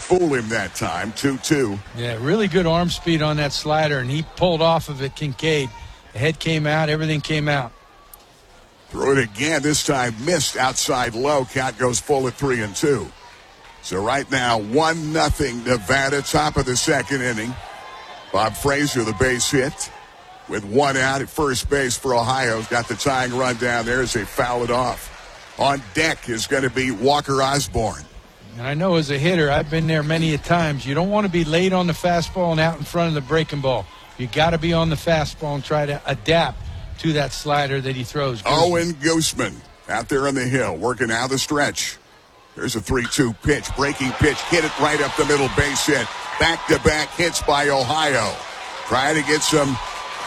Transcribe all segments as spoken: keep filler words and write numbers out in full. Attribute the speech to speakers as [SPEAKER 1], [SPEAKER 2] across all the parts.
[SPEAKER 1] fool him that time. two two.
[SPEAKER 2] Yeah, really good arm speed on that slider, and he pulled off of it, Kincaid. The head came out, everything came out.
[SPEAKER 1] Threw it again, this time missed outside low. Count goes full at three and two. So right now, one nothing Nevada, top of the second inning. Bob Frazier, the base hit, with one out at first base for Ohio. Got the tying run down there as they foul it off. On deck is going to be Walker Osborne.
[SPEAKER 2] And I know as a hitter, I've been there many a times. You don't want to be late on the fastball and out in front of the breaking ball. You got to be on the fastball and try to adapt to that slider that he throws. Gooseman.
[SPEAKER 1] Owen Gooseman out there on the hill, working out the stretch. There's a three two pitch, breaking pitch, hit it right up the middle, base hit. Back-to-back hits by Ohio. Trying to get some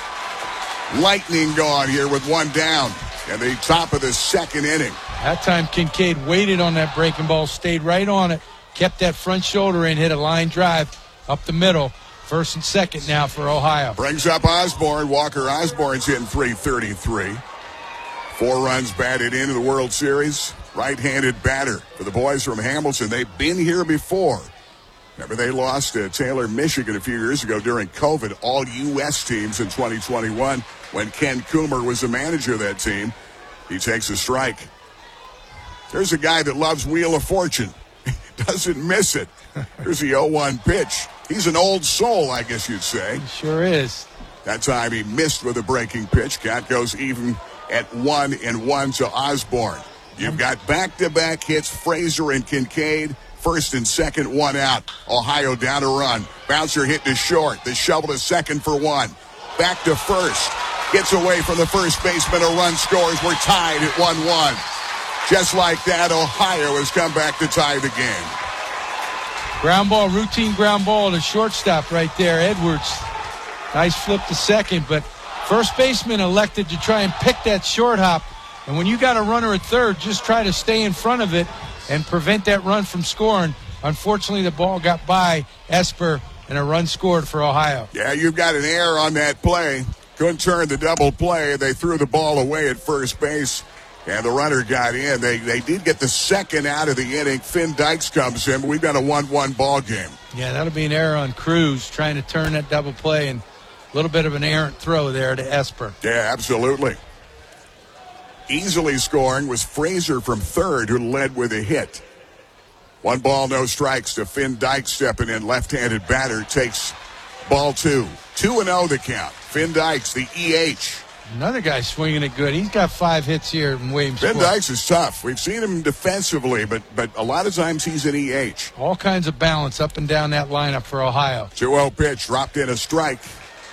[SPEAKER 1] lightning going here with one down at the top of the second inning.
[SPEAKER 2] That time Kincaid waited on that breaking ball, stayed right on it, kept that front shoulder in, hit a line drive up the middle. First and second now for Ohio.
[SPEAKER 1] Brings up Osborne. Walker Osborne's hitting three thirty-three. Four runs batted into the World Series. Right-handed batter for the boys from Hamilton. They've been here before. Remember, they lost to Taylor, Michigan a few years ago during COVID. All U S teams in twenty twenty-one when Ken Coomer was the manager of that team. He takes a strike. There's a guy that loves Wheel of Fortune. Doesn't miss it. Here's the oh one pitch. He's an old soul, I guess you'd say.
[SPEAKER 2] He sure is.
[SPEAKER 1] That time he missed with a breaking pitch. Count goes even at one and one to Osborne. You've got back-to-back hits, Frazier and Kincaid. First and second, one out. Ohio down a run. Bouncer hit to short. The shovel to second for one. Back to first. Gets away from the first baseman. A run scores. We're tied at one one. Just like that, Ohio has come back to tie the game.
[SPEAKER 2] Ground ball, routine ground ball to shortstop right there, Edwards. Nice flip to second, but first baseman elected to try and pick that short hop. And when you got a runner at third, just try to stay in front of it and prevent that run from scoring. Unfortunately, the ball got by Esper, and a run scored for Ohio.
[SPEAKER 1] Yeah, you've got an error on that play. Couldn't turn the double play. They threw the ball away at first base, and the runner got in. They they did get the second out of the inning. Finn Dykes comes in. We've got a one one ball game.
[SPEAKER 2] Yeah, that'll be an error on Cruz trying to turn that double play, and a little bit of an errant throw there to Esper.
[SPEAKER 1] Yeah, absolutely. Easily scoring was Frazier from third, who led with a hit. One ball, no strikes to Finn Dykes stepping in. Left-handed batter takes ball two. two and oh the count. Finn Dykes, the E H.
[SPEAKER 2] Another guy swinging it good. He's got five hits here in Williamsport.
[SPEAKER 1] Finn Dykes is tough. We've seen him defensively, but but a lot of times he's an E H.
[SPEAKER 2] All kinds of balance up and down that lineup for Ohio.
[SPEAKER 1] two oh pitch, dropped in a strike.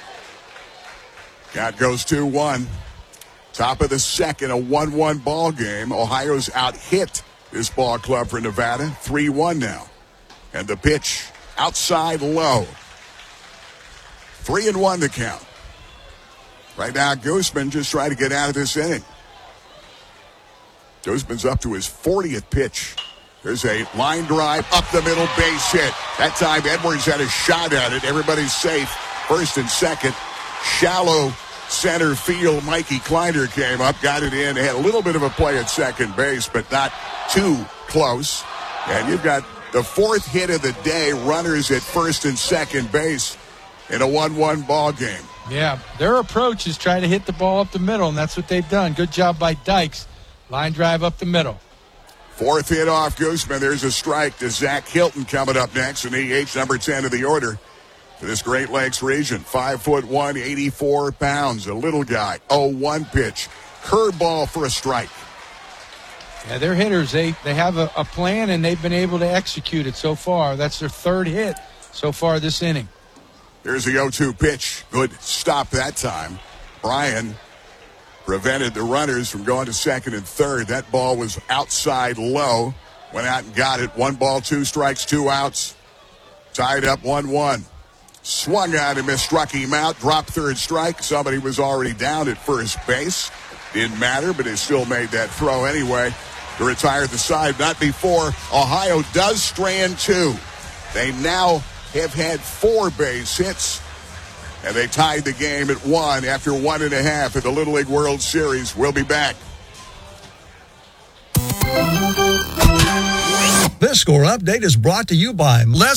[SPEAKER 1] Count goes two one. Top of the second, a one one ball game. Ohio's out-hit this ball club for Nevada. three one now. And the pitch outside low. three and one the count. Right now, Gooseman just trying to get out of this inning. Gooseman's up to his fortieth pitch. There's a line drive up the middle, base hit. That time, Edwards had a shot at it. Everybody's safe. First and second. Shallow center field. Mikey Kleiner came up, got it in. Had a little bit of a play at second base, but not too close. And you've got the fourth hit of the day. Runners at first and second base in a one one ball game.
[SPEAKER 2] Yeah, their approach is try to hit the ball up the middle, and that's what they've done. Good job by Dykes. Line drive up the middle.
[SPEAKER 1] Fourth hit off Gooseman. There's a strike to Zach Hilton coming up next, an E H number ten of the order for this Great Lakes region. Five foot one, eighty-four pounds, a little guy. oh one pitch. Curveball for a strike.
[SPEAKER 2] Yeah, they're hitters. They they have a, a plan, and they've been able to execute it so far. That's their third hit so far this inning.
[SPEAKER 1] Here's the oh two pitch. Good stop that time. Bryan prevented the runners from going to second and third. That ball was outside low. Went out and got it. One ball, two strikes, two outs. Tied up one one. Swung out and missed, struck him out. Dropped third strike. Somebody was already down at first base. Didn't matter, but they still made that throw anyway to retire the side. Not before Ohio does strand two. They now have had four base hits, and they tied the game at one after one and a half at the Little League World Series. We'll be back.
[SPEAKER 3] This score update is brought to you by Les